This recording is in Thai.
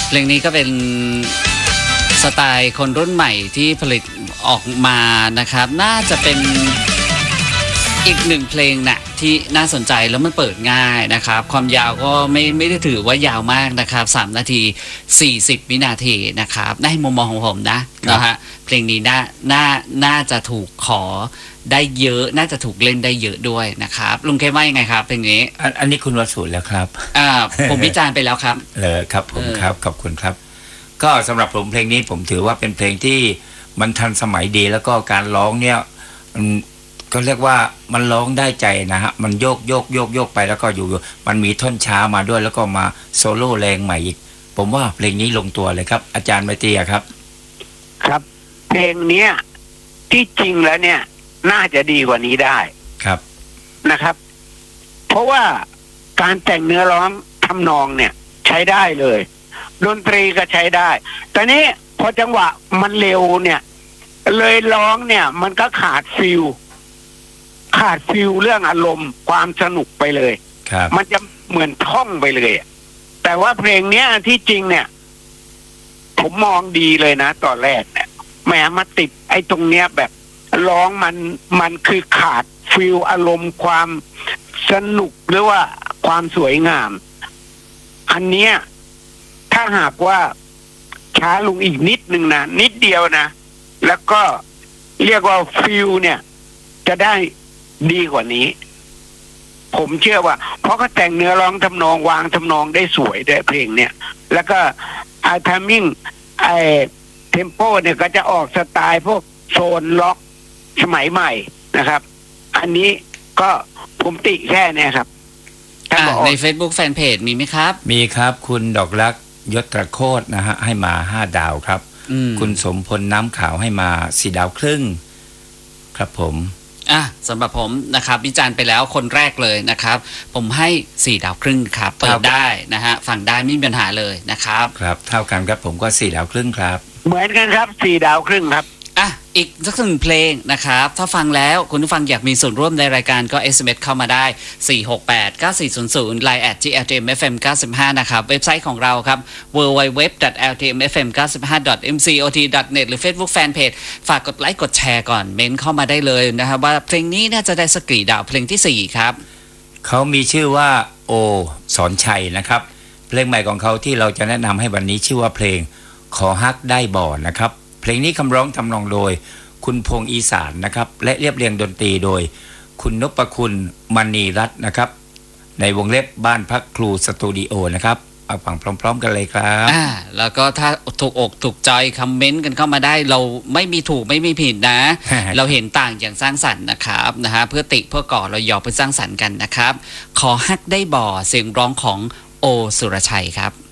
เพลงนี้ก็เป็นสไตล์คนรุ่นใหม่ที่ผลิตออกมานะครับน่าจะเป็นอีกหนึ่งเพลงนะที่น่าสนใจแล้วมันเปิดง่ายนะครับความยาวก็ไม่ได้ถือว่ายาวมากนะครับ3 นาที 40 วินาทีนะครับในมุมมองของผมนะฮะเพลงนี้น่าจะถูกขอได้เยอะน่าจะถูกเล่นได้เยอะด้วยนะครับลุงเคว่ายังไงครับเพลงนี้อันนี้คุณวสูแล้วครับผมวิจารณ์ไปแล้วครับเลยครับผมครับขอบคุณครับก็สำหรับผมเพลงนี้ผมถือว่าเป็นเพลงที่มันทันสมัยดีแล้วก็การร้องเนี่ยก็เรียกว่ามันร้องได้ใจนะฮะมันโยกไปแล้วก็อยู่มันมีท่อนช้ามาด้วยแล้วก็มาโซโล่แรงใหม่อีกผมว่าเพลงนี้ลงตัวเลยครับอาจารย์ไมตรีครับครับเพลงเนี้ยที่จริงแล้วเนี่ยน่าจะดีกว่านี้ได้ครับนะครับเพราะว่าการแต่งเนื้อร้องทำนองเนี่ยใช้ได้เลยดนตรีก็ใช้ได้แต่นี้พอจังหวะมันเร็วเนี่ยเลยร้องเนี่ยมันก็ขาดฟิลเรื่องอารมณ์ความสนุกไปเลยมันจะเหมือนท่องไปเลยแต่ว่าเพลงเนี้ยที่จริงเนี่ยผมมองดีเลยนะตอนแรกเนี่ยแหมมาติดไอ้ตรงเนี้ยแบบร้องมันคือขาดฟิลอารมณ์ความสนุกหรือว่าความสวยงามอันเนี้ยถ้าหากว่าช้าลงอีกนิดนึงนะนิดเดียวนะแล้วก็เรียกว่าฟิลเนี่ยจะได้ดีกว่านี้ผมเชื่อว่าเพราะเขาแต่งเนื้อร้องทำนองวางทำนองได้สวยด้วยเพลงเนี่ยแล้วก็ทามมิ่งเทมโปเนี่ยก็จะออกสไตล์พวกโซนล็อกสมัยใหม่นะครับอันนี้ก็ผมติแค่นี้ครับใน Facebook Fanpage มีไหมครับมีครับคุณดอกรักยศตระโคตรนะฮะให้มา5 ดาวครับคุณสมพลน้ำขาวให้มา4 ดาวครึ่งครับผมสำหรับผมนะครับวิจารณ์ไปแล้วคนแรกเลยนะครับผมให้4 ดาวครึ่งครับเปิดได้นะฮะฟังได้ไม่มีปัญหาเลยนะครับครับเท่ากันครับผมก็4 ดาวครึ่งครับเหมือนกันครับ4 ดาวครึ่งครับอีกสักหนึ่งเพลงนะครับถ้าฟังแล้วคุณผู้ฟังอยากมีส่วนร่วมในรายการก็ SMS เข้ามาได้4689400 Line @LTMFM95 นะครับเว็บไซต์ของเราครับ www.ltmfm95.mcot.net หรือ Facebook Fanpage ฝากกดไลค์กดแชร์ก่อนเม้นเข้ามาได้เลยนะครับว่าเพลงนี้น่าจะได้สักกี่ดาวเพลงที่4ครับเขามีชื่อว่าโอสอนชัยนะครับเพลงใหม่ของเขาที่เราจะแนะนำให้วันนี้ชื่อว่าเพลงขอฮักได้บ่นะครับเพลงนี้คำร้องทำนองโดยคุณพงษ์อีสานนะครับและเรียบเรียงดนตรีโดยคุณนพคุณมณีรัตน์นะครับในวงเล็บบ้านพักครูสตูดิโอนะครับเอาฟังพร้อมๆกันเลยครับแล้วก็ถ้าถูกอกถูกใจคอมเมนต์กันเข้ามาได้เราไม่มีถูกไม่มีผิดนะ เราเห็นต่างอย่างสร้างสรรค์นะครับนะฮะเพื่อติเพื่อก่อเรายอมไปสร้างสรรค์กันนะครับขอฮักได้บ่เสียงร้องของโอสุรชัยครับ